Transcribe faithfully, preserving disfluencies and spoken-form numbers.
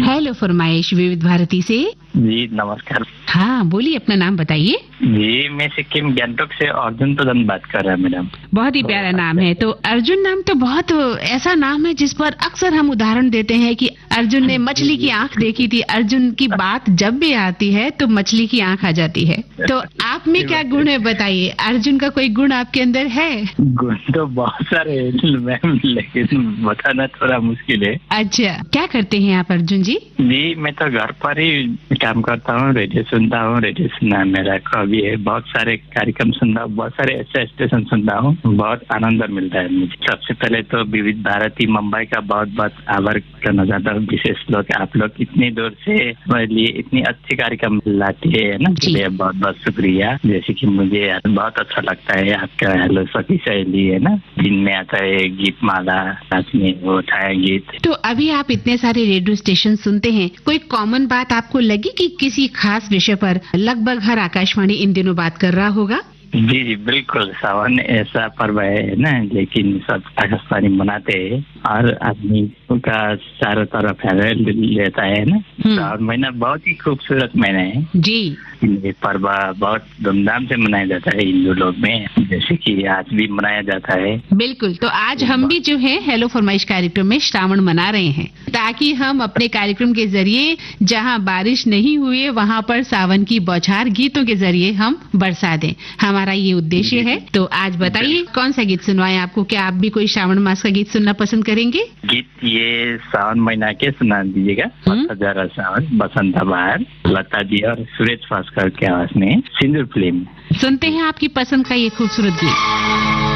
Hello फरमाइश विविध भारती से। जी नमस्कार। हाँ बोलिए, अपना नाम बताइए। जी मैं सिक्किम गैंगटोक से अर्जुन प्रधान बात कर रहा हूँ मैडम। बहुत ही प्यारा नाम है। तो अर्जुन नाम तो बहुत ऐसा नाम है जिस पर अक्सर हम उदाहरण देते हैं कि अर्जुन ने मछली की आंख देखी थी। अर्जुन की बात जब भी आती है तो मछली की आंख आ जाती है। तो आप में क्या गुण है बताइए, अर्जुन का कोई गुण आपके अंदर है? गुण तो बहुत सारे हैं मैम, लेकिन बताना थोड़ा मुश्किल है। अच्छा, क्या करते हैं आप अर्जुन जी? जी मैं तो घर पर ही काम करता हूँ, रेडियो सुनता हूँ। रेडियो सुनना मेरा हॉबी है। बहुत सारे कार्यक्रम सुनता हूँ, बहुत सारे ऐसे स्टेशन सुनता हूँ, बहुत आनंद मिलता है मुझे। सबसे पहले तो विविध भारती मुंबई का बहुत बहुत आभार करना चाहता हूँ। विशेष लोग आप लोग इतनी दूर से मेरे लिए इतनी अच्छी कार्यक्रम लाती है ना, इसलिए बहुत बहुत शुक्रिया। जैसे कि मुझे बहुत अच्छा लगता है आपका हेलो सखी सहेली है ना, दिन में आता है गीत माला, रात में वो उठाया गीत। तो अभी आप इतने सारे रेडियो स्टेशन सुनते हैं, कोई कॉमन बात आपको लगी कि किसी खास विषय पर लगभग हर आकाशवाणी इन दिनों बात कर रहा होगा? जी जी बिल्कुल। सावन ऐसा पर्व है ना, लेकिन सब आकाशवाणी मनाते हैं और आदमी का चारों तरफ लेता है ना। सावन महीना बहुत ही खूबसूरत महीना है जी। ये पर्व बहुत धूमधाम से मनाया जाता है हिंदू लोग में, जैसे कि आज भी मनाया जाता है। बिल्कुल। तो आज हम भी जो है हेलो फरमाइश कार्यक्रम में श्रावण मना रहे हैं, ताकि हम अपने कार्यक्रम के जरिए जहां बारिश नहीं हुई है वहां पर सावन की बौछार गीतों के जरिए हम बरसा दें। हमारा ये उद्देश्य है। तो आज बताइए कौन सा गीत सुनवाएं आपको? क्या आप भी कोई श्रावण मास का गीत सुनना पसंद करेंगे? गीत ये सावन महीना के सुना दीजिएगा। हजार सावन बसंत बहार, लता जी और सुरेश भास्कर के आवाज में, सिंदूर फिल्म। सुनते हैं आपकी पसंद का ये खूबसूरत गीत।